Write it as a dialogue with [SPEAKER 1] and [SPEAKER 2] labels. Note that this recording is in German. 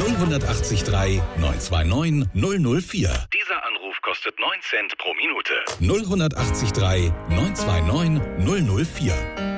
[SPEAKER 1] 0803929 004. Dieser Anruf kostet 9 Cent pro Minute. 0803929 004.